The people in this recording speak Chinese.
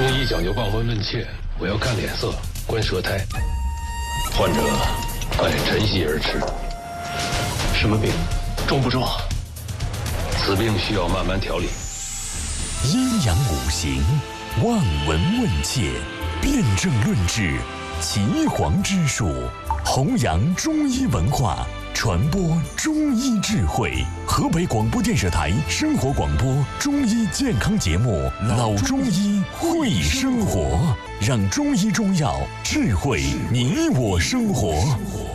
中医讲究望闻问切，我要看脸色、观舌苔。患者爱晨曦而吃。什么病？重不重？此病需要慢慢调理。 阴阳五行，望闻问切，辨证论治，岐黄之术，弘扬中医文化，传播中医智慧。河北广播电视台生活广播中医健康节目《老中医会生活》，让中医中药智慧你我生活。